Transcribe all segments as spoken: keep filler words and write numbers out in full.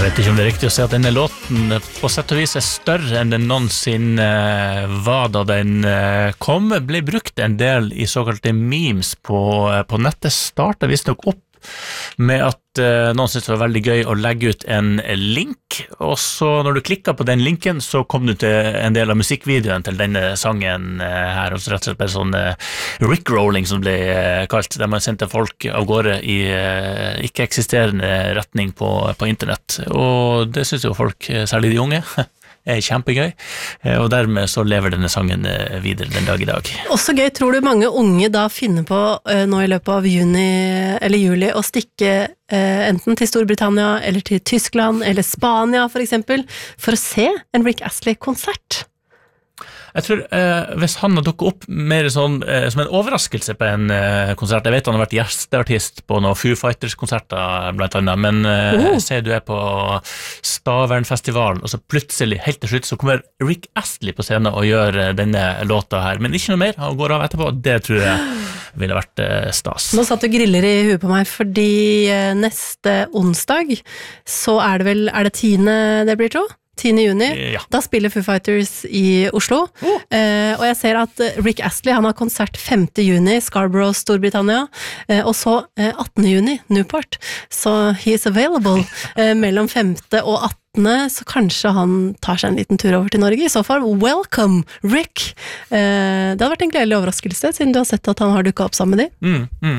vet ikke om det er riktig å si at denne låten på sett og vis er større enn den noensinne var da den kom. Ble brukt en del i såkalte memes på, på nettet. Startet visst nok opp med at uh, noen syntes det var veldig gøy å legge ut en link, og så når du klikket på den linken, så kom du til en del av musikkvideoen til denne sangen uh, her, og så rett og slett bare sånn uh, rickrolling som ble uh, kalt, der man sendte folk av gårde i uh, ikke-eksisterende retning på, på internett, og det synes jo folk, særlig de unge, er kjempegøy, og dermed så lever denne sangen videre den dag i dag. Også gøy, tror du mange unge da finner på nå i løpet av juni eller juli å stikke enten til Storbritannia eller til Tyskland eller Spania for eksempel, for å se en Rick Astley-konsert? Jeg tror eh, hvis han har dukket opp mer sånn, eh, som en overraskelse på en eh, konsert, jeg vet han har vært gjesteartist på noen Foo Fighters-konserter blant annet, men eh, oh. ser du er på Stavernfestivalen, og så plutselig, helt til slutt, så kommer Rick Astley på scenen og gjør eh, denne låta her, men ikke noe mer, han går av etterpå, det tror jeg ville vært eh, stas. Nå satt du griller i huet på meg, fordi eh, neste onsdag, så er det vel, er det tiende det blir to? tiende juni, ja. Da spiller Foo Fighters i Oslo, oh. eh, og jeg ser at Rick Astley, han har konsert femte juni, Scarborough, Storbritannia, eh, og så eh, attende juni, Newport, så he is available eh, mellom femte og attende, så kanskje han tar seg en liten tur over til Norge, i så fall, welcome, Rick! Eh, det hadde vært en gledelig overraskelse, siden du har sett at han har dukket opp sammen med de. Mm, mm.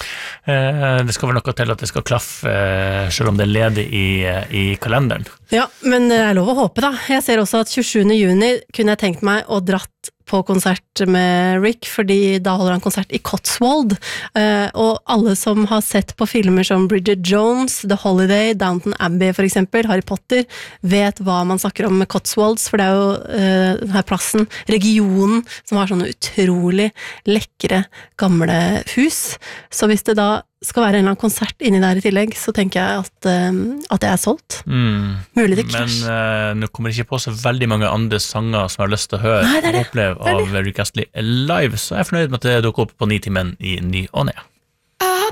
Eh, det skal vel noe til at det skal klaffe, eh, selv om det er ledig i, i kalenderen. Ja, men det er lov å håpe da. Jeg ser også at tjuesjuende juni kunne jeg tenkt meg å dratt på konsert med Rick, fordi da holder han konsert i Cotswold, uh, og alle som har sett på filmer som Bridget Jones, The Holiday, Downton Abbey for eksempel, Harry Potter, vet hva man snakker om med Cotswolds, for det er jo uh, denne plassen, regionen, som har sånne utrolig lekre, gamle hus. Så hvis det da skal være en eller annen konsert inni der i tillegg, så tenker jeg at, um, at det er solgt. Mm. Mulig det krasj. Men uh, nå kommer det ikke på så veldig mange andre sanger som jeg har lyst til å høre Nei, det det. og oppleve av Rick Astley live, så jeg er fornøyd med at det dukker opp på Nitimen i ny og ned.